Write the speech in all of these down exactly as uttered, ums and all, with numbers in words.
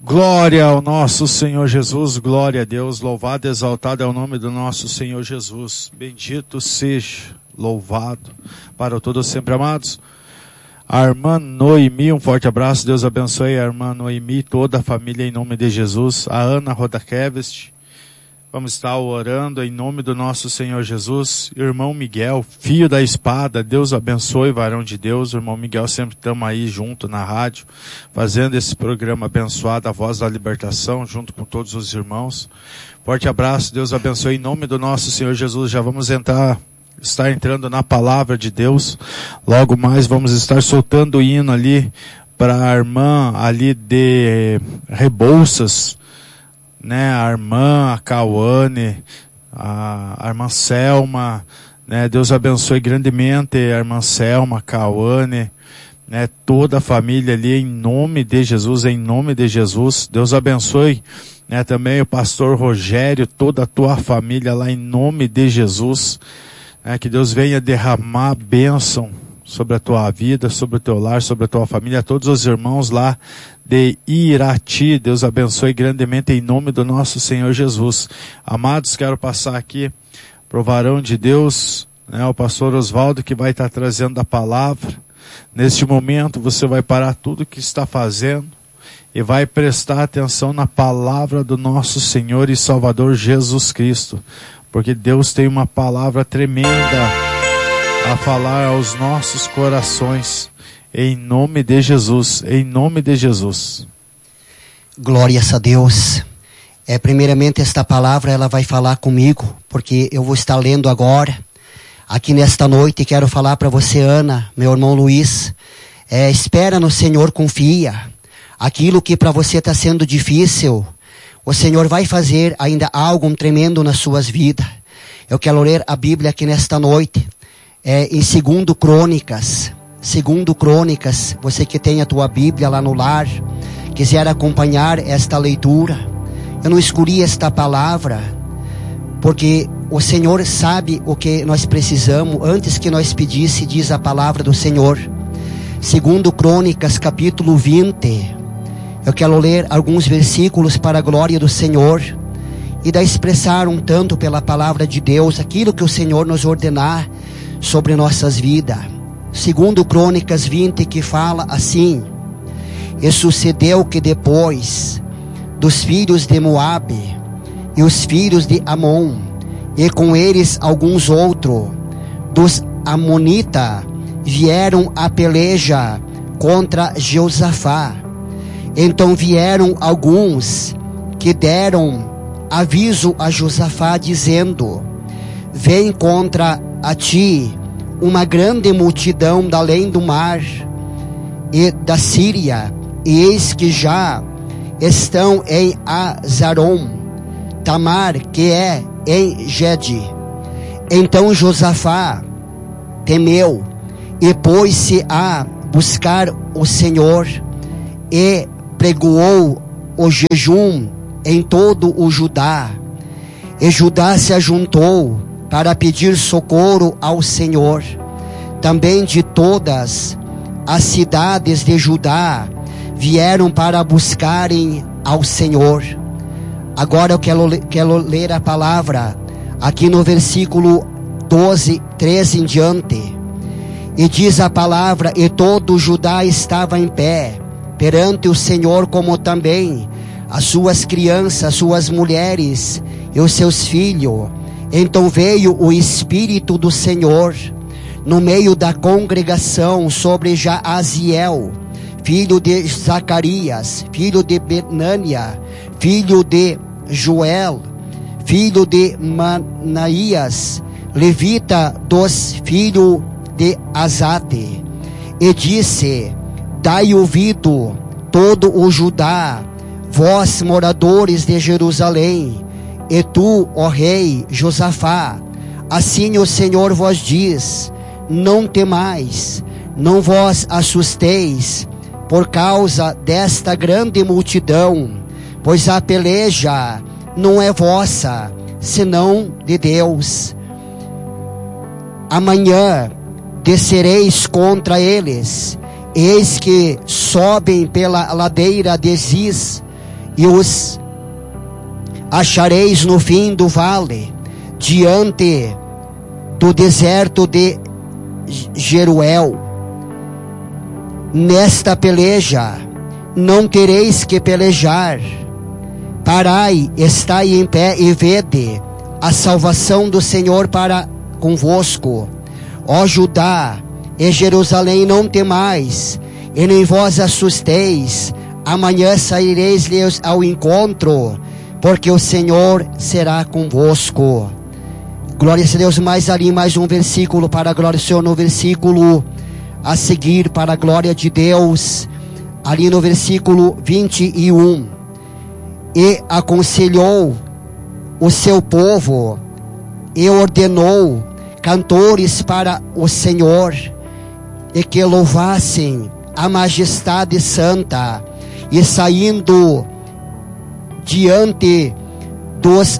Glória ao nosso Senhor Jesus, glória a Deus, louvado e exaltado é o nome do nosso Senhor Jesus. Bendito seja, louvado para todos sempre amados. A irmã Noemi, um forte abraço, Deus abençoe a irmã Noemi e toda a família em nome de Jesus. A Ana Rodakevest, vamos estar orando em nome do nosso Senhor Jesus. Irmão Miguel, fio da espada, Deus abençoe, varão de Deus. Irmão Miguel, sempre estamos aí junto na rádio, fazendo esse programa abençoado, a voz da libertação, junto com todos os irmãos. Forte abraço, Deus abençoe em nome do nosso Senhor Jesus. Já vamos entrar, estar entrando na palavra de Deus. Logo mais vamos estar soltando o hino ali para a irmã ali de Rebouças, né, a irmã, a Cauane, a, a irmã Selma, né, Deus abençoe grandemente a irmã Selma, a Cauane, né, toda a família ali em nome de Jesus, em nome de Jesus. Deus abençoe, né, também o pastor Rogério, toda a tua família lá em nome de Jesus, né, que Deus venha derramar bênção sobre a tua vida, sobre o teu lar, sobre a tua família, todos os irmãos lá de Irati, Deus abençoe grandemente em nome do nosso Senhor Jesus. Amados, quero passar aqui pro varão de Deus, né, o pastor Osvaldo, que vai estar trazendo a palavra. Neste momento você vai parar tudo que está fazendo e vai prestar atenção na palavra do nosso Senhor e Salvador Jesus Cristo, porque Deus tem uma palavra tremenda a falar aos nossos corações, em nome de Jesus, em nome de Jesus. Glórias a Deus. É, primeiramente esta palavra ela vai falar comigo, porque eu vou estar lendo agora, aqui nesta noite. Quero falar para você, Ana, meu irmão Luiz, é, espera no Senhor, confia. Aquilo que para você está sendo difícil, o Senhor vai fazer ainda algo tremendo nas suas vidas. Eu quero ler a Bíblia aqui nesta noite. É, em segundo Crônicas, segundo Crônicas, você que tem a tua Bíblia lá no lar, quiser acompanhar esta leitura, eu não escolhi esta palavra, porque o Senhor sabe o que nós precisamos, antes que nós pedisse, diz a palavra do Senhor. Segundo Crônicas, capítulo vinte, eu quero ler alguns versículos para a glória do Senhor, e da expressar um tanto pela palavra de Deus, aquilo que o Senhor nos ordenar, sobre nossas vidas. Segundo Crônicas vinte, que fala assim: e sucedeu que depois dos filhos de Moabe e os filhos de Amon, e com eles alguns outros dos Amonitas, vieram a peleja contra Josafá. Então vieram alguns que deram aviso a Josafá, dizendo: vem contra a ti uma grande multidão da além do mar e da Síria, e eis que já estão em Azarom Tamar, que é em Gede. Então Josafá temeu e pôs-se a buscar o Senhor, e pregoou o jejum em todo o Judá. E Judá se ajuntou para pedir socorro ao Senhor. Também de todas as cidades de Judá vieram para buscarem ao Senhor. Agora eu quero, quero ler a palavra aqui no versículo doze, treze em diante. E diz a palavra: e todo Judá estava em pé perante o Senhor, como também as suas crianças, suas mulheres e os seus filhos. Então veio o Espírito do Senhor no meio da congregação sobre Jaaziel, filho de Zacarias, filho de Benânia, filho de Joel, filho de Manaías, levita dos filhos de Azate. E disse: dai ouvido todo o Judá, vós moradores de Jerusalém, e tu, ó rei Josafá, assim o Senhor vos diz: não temais, não vos assusteis por causa desta grande multidão, pois a peleja não é vossa, senão de Deus. Amanhã descereis contra eles, eis que sobem pela ladeira de Ziz, e os achareis no fim do vale, diante do deserto de Jeruel. Nesta peleja não tereis que pelejar. Parai, estai em pé e vede a salvação do Senhor para convosco. Ó Judá e Jerusalém, não temais, e nem vós assusteis. Amanhã saireis-lhes ao encontro, porque o Senhor será convosco. Glória a Deus. Mais ali, mais um versículo para a glória do Senhor, no versículo a seguir, para a glória de Deus, ali no versículo vinte e um. E aconselhou o seu povo, e ordenou cantores para o Senhor, e que louvassem a majestade santa, e saindo diante dos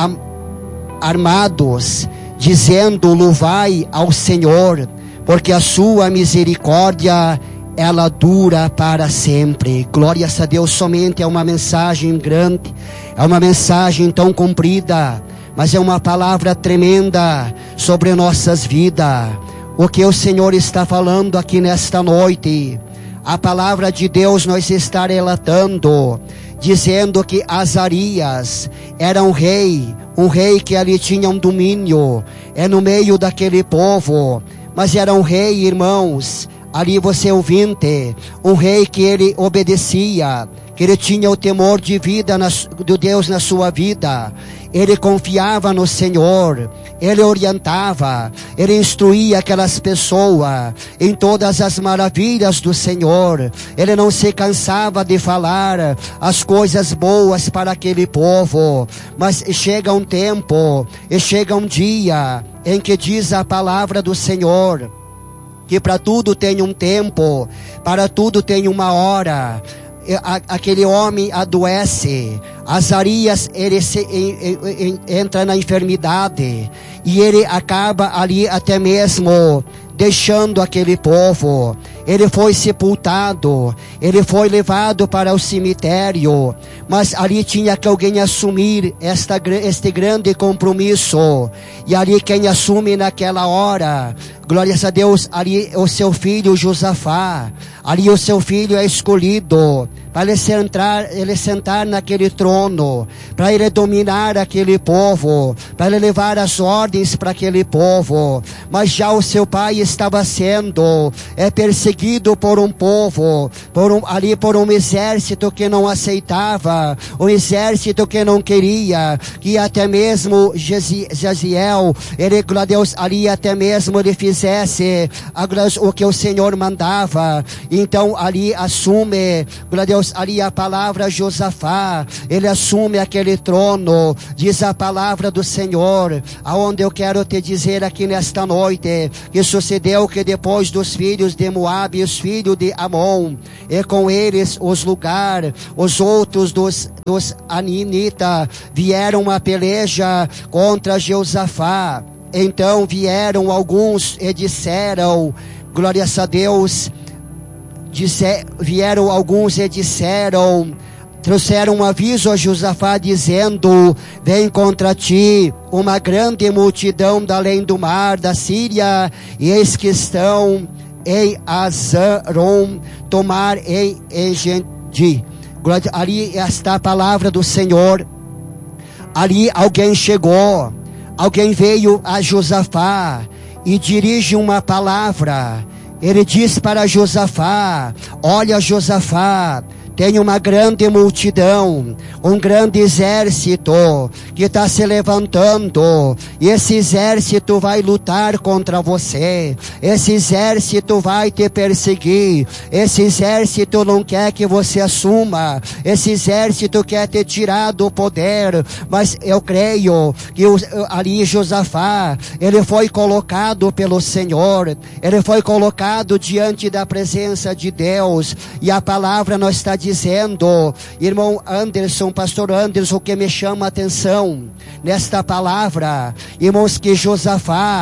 armados, dizendo: louvai ao Senhor, porque a sua misericórdia, ela dura para sempre. Glórias a Deus. Somente é uma mensagem grande, é uma mensagem tão comprida, mas é uma palavra tremenda sobre nossas vidas. O que o Senhor está falando aqui nesta noite, a palavra de Deus nós está relatando, dizendo que Azarias era um rei, um rei que ali tinha um domínio, é no meio daquele povo, mas era um rei, irmãos, ali você ouvinte, um rei que ele obedecia, que ele tinha o temor de vida na, de Deus na sua vida. Ele confiava no Senhor, ele orientava, ele instruía aquelas pessoas em todas as maravilhas do Senhor. Ele não se cansava de falar as coisas boas para aquele povo. Mas chega um tempo, e chega um dia em que diz a palavra do Senhor, que para tudo tem um tempo, para tudo tem uma hora. Aquele homem adoece, Azarias, ele se, ele entra na enfermidade, e ele acaba ali até mesmo deixando aquele povo. Ele foi sepultado, ele foi levado para o cemitério, mas ali tinha que alguém assumir esta, este grande compromisso, e ali quem assume naquela hora, glórias a Deus, ali o seu filho Josafá, ali o seu filho é escolhido, para ele sentar, ele sentar naquele trono, para ele dominar aquele povo, para ele levar as ordens para aquele povo. Mas já o seu pai estava sendo é, perseguido por um povo, por um, ali por um exército que não aceitava, um exército que não queria, que até mesmo Jaziel, ele, glória a Deus, ali até mesmo ele fizesse a, o que o Senhor mandava. Então ali assume, glória a Deus, ali a palavra Josafá, ele assume aquele trono, diz a palavra do Senhor, aonde eu quero te dizer aqui nesta noite, que sucedeu que depois dos filhos de Moabe, os filhos de Amon, e com eles os lugares, os outros dos, dos Aninitas, vieram a peleja contra Josafá. Então vieram alguns e disseram, glórias a Deus, Disse, vieram alguns e disseram, trouxeram um aviso a Josafá dizendo: vem contra ti uma grande multidão da além do mar, da Síria, e eis que estão em Azaron, tomar em Engedi. Ali está a palavra do Senhor. Ali alguém chegou, alguém veio a Josafá e dirige uma palavra. Ele diz para Josafá: olha, Josafá, tem uma grande multidão, um grande exército que está se levantando, e esse exército vai lutar contra você, esse exército vai te perseguir, esse exército não quer que você assuma, esse exército quer te tirar do poder. Mas eu creio que o, ali Josafá, ele foi colocado pelo Senhor, ele foi colocado diante da presença de Deus, e a palavra não está dizendo, dizendo, irmão Anderson, pastor Anderson, o que me chama a atenção nesta palavra, irmãos, que Josafá,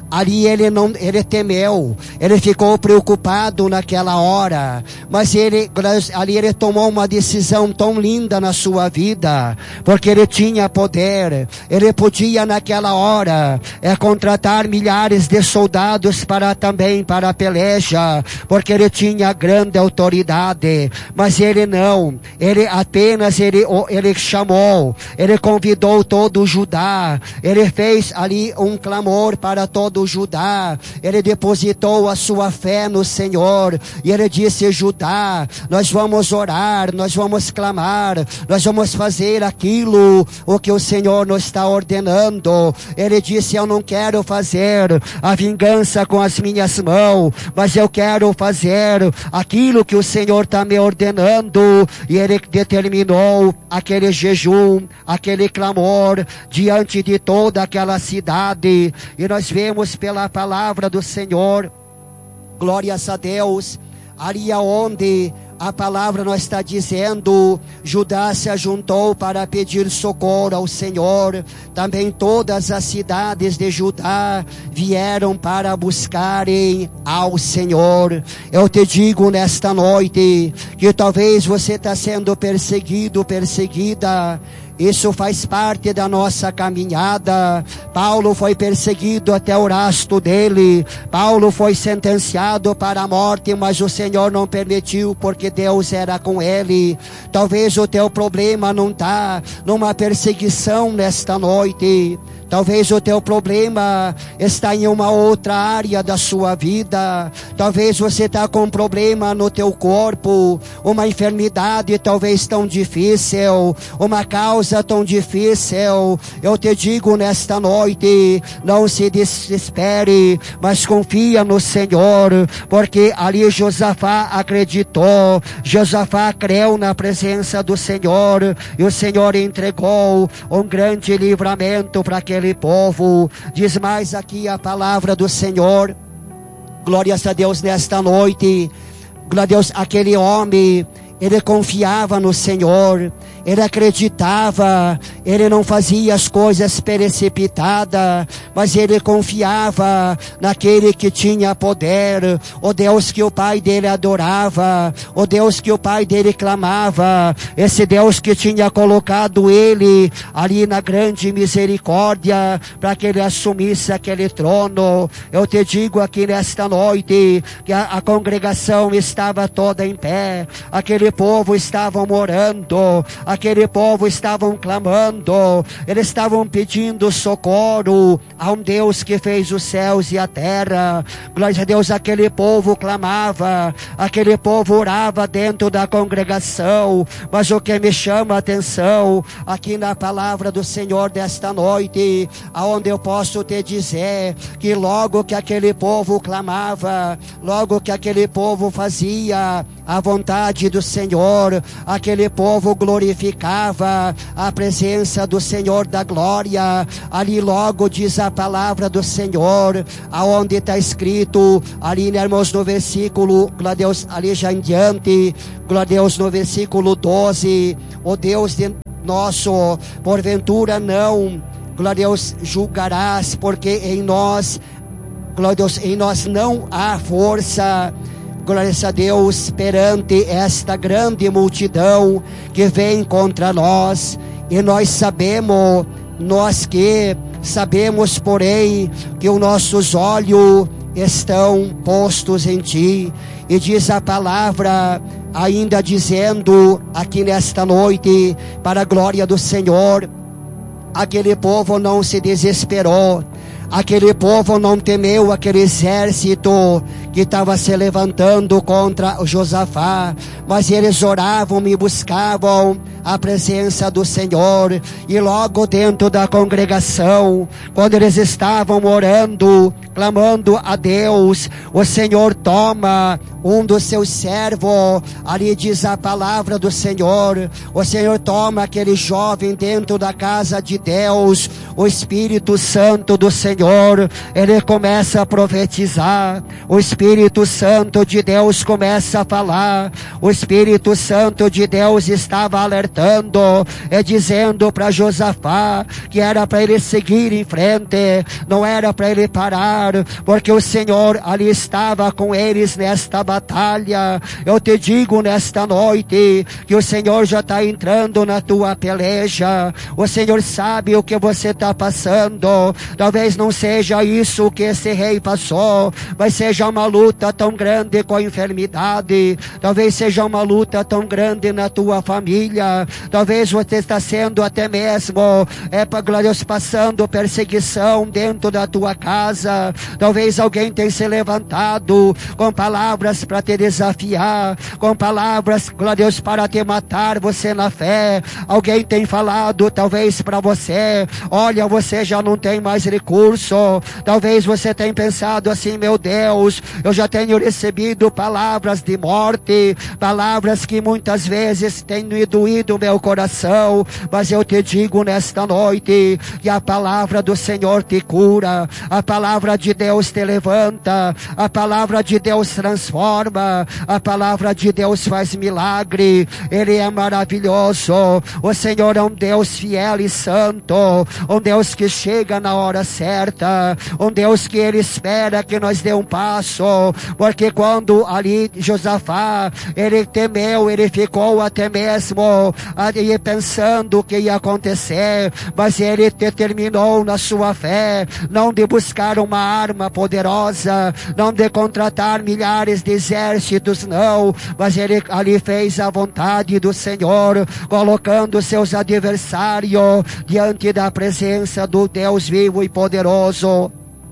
ali ele não, ele temeu, ele ficou preocupado naquela hora, mas ele, ali ele tomou uma decisão tão linda na sua vida, porque ele tinha poder, ele podia naquela hora, é, contratar milhares de soldados para também, para a peleja, porque ele tinha grande autoridade, mas ele não, ele apenas, ele, ele chamou, ele convidou todo o Judá, ele fez ali um clamor para todo o Judá, ele depositou a sua fé no Senhor, e ele disse: Judá, nós vamos orar, nós vamos clamar, nós vamos fazer aquilo, o que o Senhor nos está ordenando. Ele disse: eu não quero fazer a vingança com as minhas mãos, mas eu quero fazer aquilo que o Senhor está me ordenando, e ele determinou aquele jejum, aquele clamor, diante de toda aquela cidade, e nós vemos pela palavra do Senhor, glórias a Deus, ali aonde a palavra nos está dizendo, Judá se ajuntou para pedir socorro ao Senhor, também todas as cidades de Judá vieram para buscarem ao Senhor. Eu te digo nesta noite, que talvez você está sendo perseguido, perseguida, isso faz parte da nossa caminhada. Paulo foi perseguido até o rastro dele. Paulo foi sentenciado para a morte, mas o Senhor não permitiu, porque Deus era com ele. Talvez o teu problema não está numa perseguição nesta noite. Talvez o teu problema está em uma outra área da sua vida. Talvez você está com um problema no teu corpo, uma enfermidade talvez tão difícil, uma causa tão difícil. Eu te digo nesta noite, não se desespere, mas confia no Senhor, porque ali Josafá acreditou, Josafá creu na presença do Senhor, e o Senhor entregou um grande livramento para aquele povo. Diz mais aqui a palavra do Senhor, glórias a Deus nesta noite, glória a Deus, aquele homem, ele confiava no Senhor, ele acreditava, ele não fazia as coisas precipitadas, mas ele confiava naquele que tinha poder, o Deus que o pai dele adorava, o Deus que o pai dele clamava, esse Deus que tinha colocado ele ali na grande misericórdia, para que ele assumisse aquele trono. Eu te digo aqui nesta noite, que a, a congregação estava toda em pé, aquele povo estavam orando, aquele povo estavam clamando, eles estavam pedindo socorro a um Deus que fez os céus e a terra. Glória a Deus, aquele povo clamava, aquele povo orava dentro da congregação. Mas o que me chama a atenção aqui na palavra do Senhor desta noite, aonde eu posso te dizer que logo que aquele povo clamava, logo que aquele povo fazia a vontade do Senhor, aquele povo glorificava a presença do Senhor da glória. Ali logo diz a palavra do Senhor, aonde está escrito ali, né, irmãos, no versículo, glória a Deus, ali já em diante, glória a Deus, no versículo doze, o Deus de nosso, porventura não, glória a Deus, julgarás, porque em nós, glória a Deus, em nós não há força. Glória a Deus, perante esta grande multidão que vem contra nós, e nós sabemos, nós que sabemos, porém, que os nossos olhos estão postos em Ti, e diz a palavra, ainda dizendo aqui nesta noite, para a glória do Senhor, aquele povo não se desesperou, aquele povo não temeu aquele exército que estava se levantando contra Josafá, mas eles oravam e buscavam a presença do Senhor. E logo dentro da congregação, quando eles estavam orando, clamando a Deus, o Senhor toma um dos seus servos, ali diz a palavra do Senhor, o Senhor toma aquele jovem dentro da casa de Deus, o Espírito Santo do Senhor, ele começa a profetizar, o Espírito Santo de Deus começa a falar, o Espírito Santo de Deus estava alertando, e dizendo para Josafá que era para ele seguir em frente, não era para ele parar, porque o Senhor ali estava com eles nesta batalha. Eu te digo nesta noite que o Senhor já está entrando na tua peleja, o Senhor sabe o que você está passando, talvez não seja isso que esse rei passou, mas seja uma luta tão grande com a enfermidade, talvez seja uma luta tão grande na tua família, talvez você está sendo até mesmo, é para Deus, passando perseguição dentro da tua casa, talvez alguém tenha se levantado com palavras para te desafiar, com palavras, glória a Deus, para te matar você na fé, alguém tem falado talvez para você, olha, você já não tem mais recurso, talvez você tenha pensado assim, meu Deus, eu já tenho recebido palavras de morte, palavras que muitas vezes têm doído o meu coração, mas eu te digo nesta noite que a palavra do Senhor te cura, a palavra de Deus te levanta, a palavra de Deus transforma, a palavra de Deus faz milagre, Ele é maravilhoso, o Senhor é um Deus fiel e santo, um Deus que chega na hora certa, um Deus que Ele espera que nós dê um passo, porque quando ali Josafá, ele temeu, ele ficou até mesmo ali pensando o que ia acontecer, mas ele determinou na sua fé, não de buscar uma arma poderosa, não de contratar milhares de exércitos, não, mas ele ali fez a vontade do Senhor, colocando seus adversários diante da presença do Deus vivo e poderoso.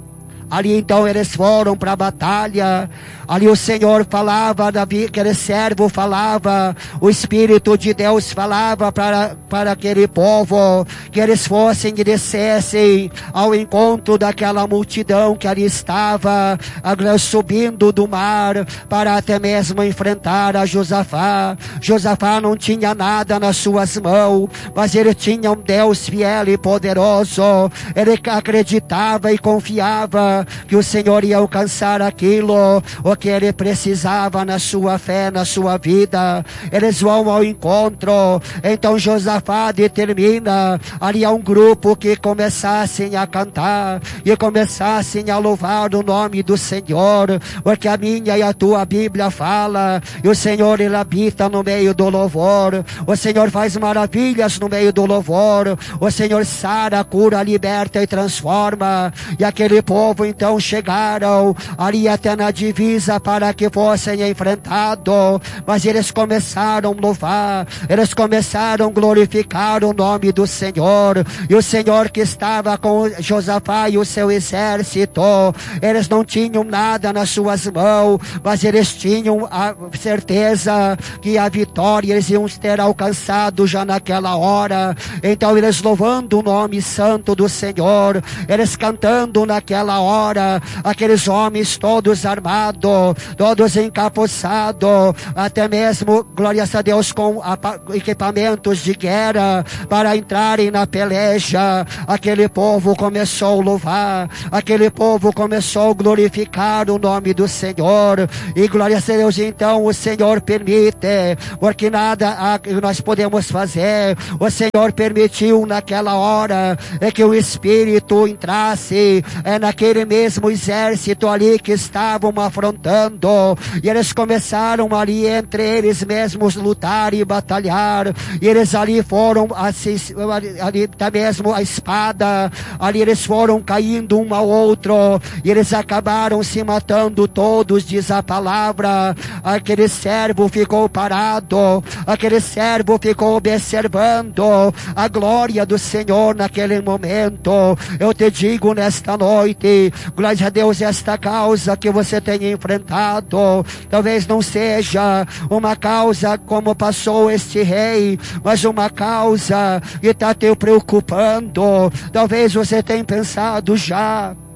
Ali então eles foram para a batalha, ali o Senhor falava, Davi, aquele servo falava, o Espírito de Deus falava para, para aquele povo, que eles fossem e descessem ao encontro daquela multidão que ali estava, subindo do mar, para até mesmo enfrentar a Josafá. Josafá não tinha nada nas suas mãos, mas ele tinha um Deus fiel e poderoso, ele acreditava e confiava que o Senhor ia alcançar aquilo o que ele precisava na sua fé, na sua vida. Eles vão ao encontro, então Josafá determina ali a um grupo que começassem a cantar e começassem a louvar o nome do Senhor, porque a minha e a tua Bíblia fala, e o Senhor ele habita no meio do louvor, o Senhor faz maravilhas no meio do louvor, o Senhor sara, cura, liberta e transforma. E aquele povo então chegaram ali até na divisa para que fossem enfrentados, mas eles começaram a louvar, eles começaram a glorificar o nome do Senhor, e o Senhor que estava com Josafá e o seu exército, eles não tinham nada nas suas mãos, mas eles tinham a certeza que a vitória eles iam ter alcançado já naquela hora. Então eles louvando o nome santo do Senhor, eles cantando naquela hora, aqueles homens todos armados, todos encapuçados, até mesmo, glória a Deus, com equipamentos de guerra para entrarem na peleja. Aquele povo começou a louvar, aquele povo começou a glorificar o nome do Senhor, e glória a Deus, então o Senhor permite, porque nada nós podemos fazer, o Senhor permitiu naquela hora é que o Espírito entrasse é naquele mesmo exército ali que estavam afrontando, e eles começaram ali entre eles mesmos lutar e batalhar, e eles ali foram assim, ali tá mesmo a espada, ali eles foram caindo um ao outro, e eles acabaram se matando todos, diz a palavra. Aquele servo ficou parado, aquele servo ficou observando a glória do Senhor naquele momento. Eu te digo nesta noite, glória a Deus, esta causa que você tem enfrentado, talvez não seja uma causa como passou este rei, mas uma causa que está te preocupando. Talvez você tenha pensado já,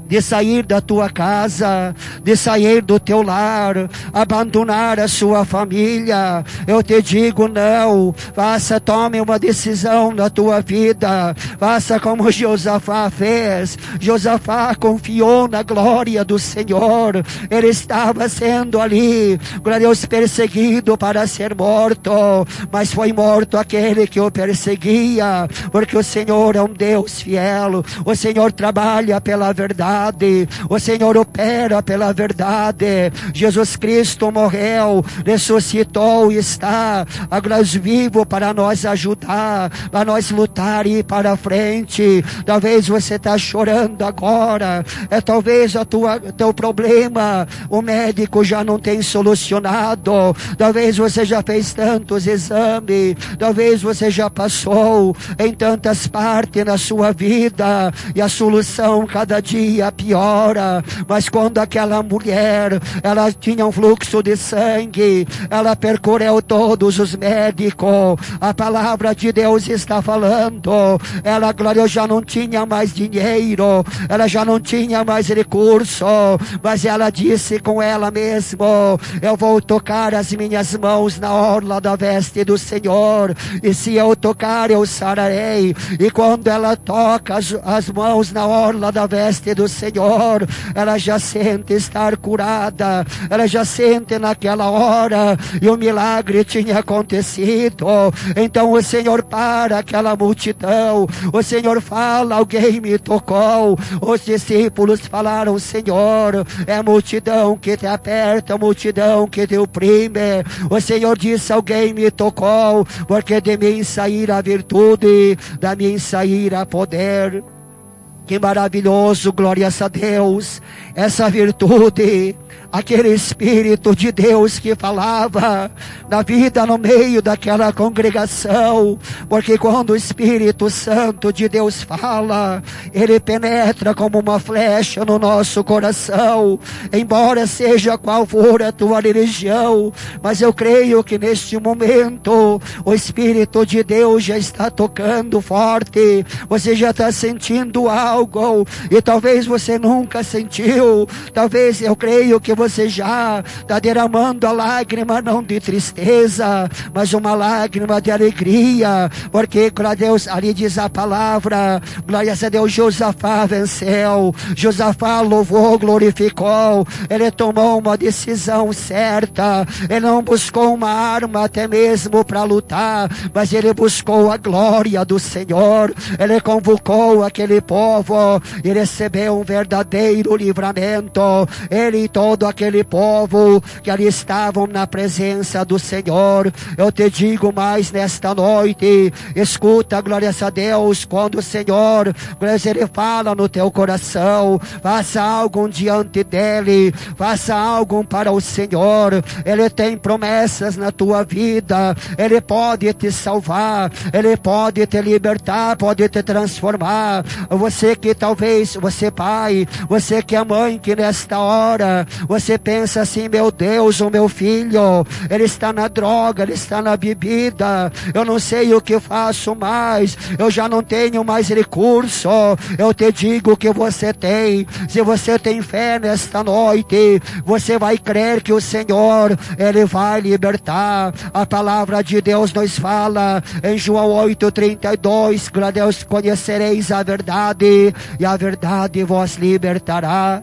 de sair da tua casa, de sair do teu lar, abandonar a sua família. Eu te digo não, faça, tome uma decisão na tua vida, faça como Josafá fez. Josafá confiou na glória do Senhor. Ele estava sendo ali, glória a Deus, perseguido para ser morto, mas foi morto aquele que o perseguia, porque o Senhor é um Deus fiel. O Senhor trabalha pela verdade, o Senhor opera pela verdade. Jesus Cristo morreu, ressuscitou e está agora vivo para nós ajudar, para nós lutar e ir para frente. Talvez você está chorando agora, é talvez a tua, teu problema o médico já não tem solucionado, talvez você já fez tantos exames, talvez você já passou em tantas partes na sua vida e a solução cada dia piora. Mas quando aquela mulher, ela tinha um fluxo de sangue, ela percorreu todos os médicos, a palavra de Deus está falando, ela, glória, já não tinha mais dinheiro, ela já não tinha mais recurso, mas ela disse com ela mesma: eu vou tocar as minhas mãos na orla da veste do Senhor, e se eu tocar eu sararei. E quando ela toca as, as mãos na orla da veste do Senhor, ela já sente estar curada, ela já sente naquela hora, e o milagre tinha acontecido. Então o Senhor para aquela multidão, o Senhor fala: alguém me tocou. Os discípulos falaram: Senhor, é a multidão que te aperta, a multidão que te oprime. O Senhor disse: alguém me tocou, porque de mim sairá virtude, da mim sairá poder. Que maravilhoso, glórias a Deus, essa virtude, aquele Espírito de Deus que falava na vida no meio daquela congregação, porque quando o Espírito Santo de Deus fala, ele penetra como uma flecha no nosso coração, embora seja qual for a tua religião. Mas eu creio que neste momento o Espírito de Deus já está tocando forte, você já está sentindo algo, e talvez você nunca sentiu, talvez eu creio que você já está derramando a lágrima, não de tristeza, mas uma lágrima de alegria, porque, glória a Deus, ali diz a palavra, glória a Deus, Josafá venceu, Josafá louvou, glorificou, ele tomou uma decisão certa, ele não buscou uma arma até mesmo para lutar, mas ele buscou a glória do Senhor, ele convocou aquele povo, e recebeu um verdadeiro livramento, ele e todo aquele povo que ali estavam na presença do Senhor. Eu te digo mais nesta noite, escuta, glórias a Deus, quando o Senhor, glórias, ele fala no teu coração, faça algo diante dele, faça algo para o Senhor. Ele tem promessas na tua vida, ele pode te salvar, ele pode te libertar, pode te transformar. Você que talvez, você pai, você que é mãe, que nesta hora você pensa assim: meu Deus, o meu filho, ele está na droga, ele está na bebida, eu não sei o que faço mais, eu já não tenho mais recurso. Eu te digo que você tem, se você tem fé nesta noite, você vai crer que o Senhor, ele vai libertar. A palavra de Deus nos fala em João oito, trinta e dois, glória a Deus, conhecereis a verdade, e a verdade vos libertará.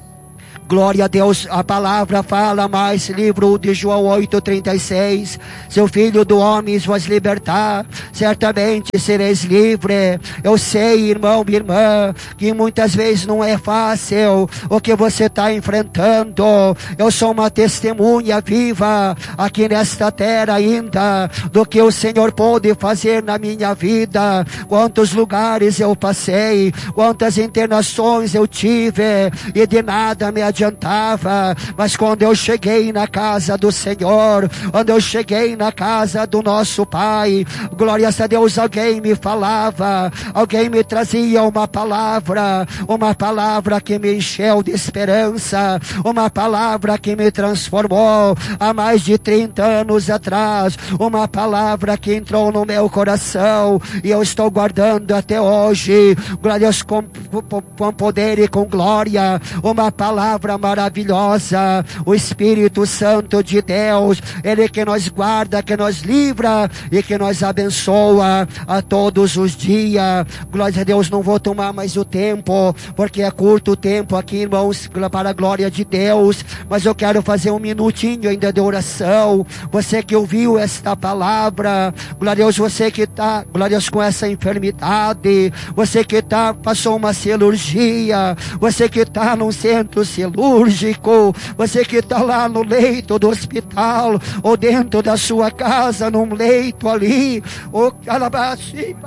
Glória a Deus, a palavra fala mais, livro de João oito, trinta e seis, seu filho do homem vos libertar, certamente sereis livre. Eu sei, irmão e irmã, que muitas vezes não é fácil o que você está enfrentando. Eu sou uma testemunha viva aqui nesta terra ainda, do que o Senhor pôde fazer na minha vida. Quantos lugares eu passei, quantas internações eu tive, e de nada me adiantou. adiantava. Mas quando eu cheguei na casa do Senhor, quando eu cheguei na casa do nosso Pai, glórias a Deus, alguém me falava, alguém me trazia uma palavra, uma palavra que me encheu de esperança, uma palavra que me transformou há mais de trinta anos atrás, uma palavra que entrou no meu coração e eu estou guardando até hoje, glória a Deus, com, com, com poder e com glória, uma palavra maravilhosa, o Espírito Santo de Deus, Ele que nos guarda, que nos livra e que nos abençoa a todos os dias. Glória a Deus, não vou tomar mais o tempo, porque é curto o tempo aqui, irmãos, para a glória de Deus, mas eu quero fazer um minutinho ainda de oração. Você que ouviu esta palavra, glória a Deus, você que está, glória a Deus, com essa enfermidade, você que tá, passou uma cirurgia, você que está num centro cirúrgico, você que está lá no leito do hospital, ou dentro da sua casa, num leito ali, ou calabassi,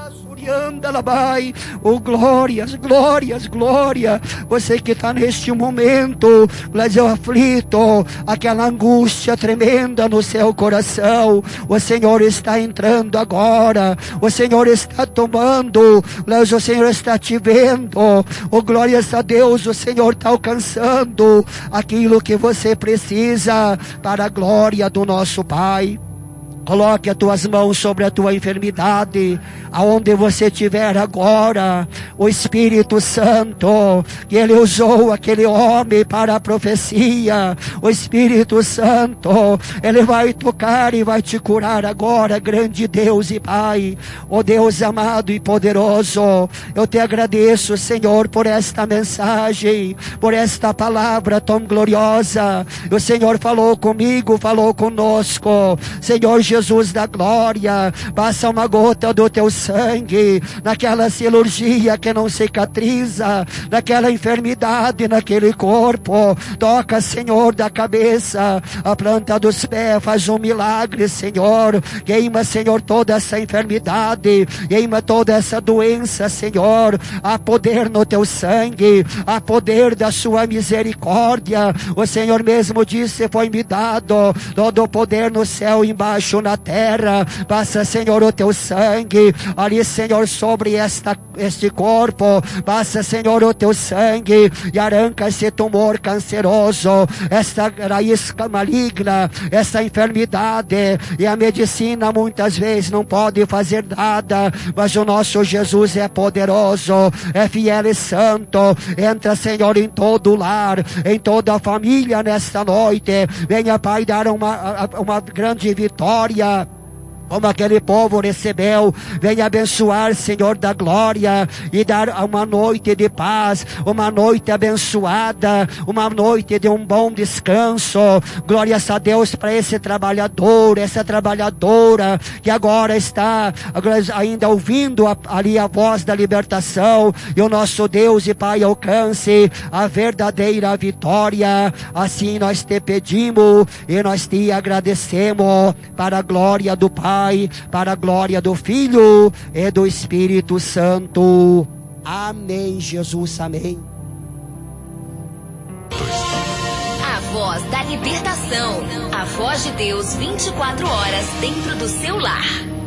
oh, glórias, glórias, glória, você que está neste momento, glória, aflito, aquela angústia tremenda no seu coração, o Senhor está entrando agora, o Senhor está tomando, glória, o Senhor está te vendo, oh, glórias a Deus, o Senhor está alcançando aquilo que você precisa para a glória do nosso Pai. Coloque as tuas mãos sobre a tua enfermidade, aonde você estiver agora. O Espírito Santo, que Ele usou aquele homem para a profecia, o Espírito Santo, Ele vai tocar e vai te curar agora, grande Deus e Pai, ó Deus amado e poderoso. Eu te agradeço, Senhor, por esta mensagem, por esta palavra tão gloriosa. O Senhor falou comigo, falou conosco, Senhor Jesus da glória, passa uma gota do teu sangue naquela cirurgia que não cicatriza, naquela enfermidade, naquele corpo. Toca, Senhor, da cabeça a planta dos pés, faz um milagre, Senhor. Queima, Senhor, toda essa enfermidade, queima toda essa doença, Senhor. Há poder no teu sangue, há poder da sua misericórdia. O Senhor mesmo disse: foi-me dado todo o poder no céu e embaixo na terra. Passa, Senhor, o teu sangue ali, Senhor, sobre esta, este corpo. Passa, Senhor, o teu sangue e arranca esse tumor canceroso, esta raiz maligna, essa enfermidade. E a medicina muitas vezes não pode fazer nada, mas o nosso Jesus é poderoso, é fiel e santo. Entra, Senhor, em todo o lar, em toda a família nesta noite. Venha, Pai, dar uma, uma grande vitória como aquele povo recebeu. Venha abençoar, Senhor da glória, e dar uma noite de paz, uma noite abençoada, uma noite de um bom descanso. Glórias a Deus para esse trabalhador, essa trabalhadora que agora está ainda ouvindo a, ali a voz da libertação. E o nosso Deus e Pai alcance a verdadeira vitória. Assim nós te pedimos e nós te agradecemos, para a glória do Pai, para a glória do Filho e do Espírito Santo. Amém, Jesus, amém. A voz da libertação, a voz de Deus vinte e quatro horas dentro do seu lar.